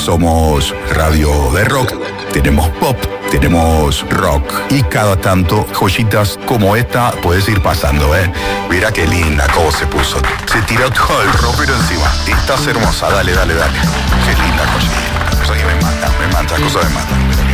Somos radio de rock, tenemos pop, tenemos rock y cada tanto joyitas como esta puedes ir pasando, ¿eh? Mira qué linda cómo se puso. Se tiró todo el ropero encima. Estás hermosa, dale. Qué linda cosita. Cosa que me mata, cosa me mata.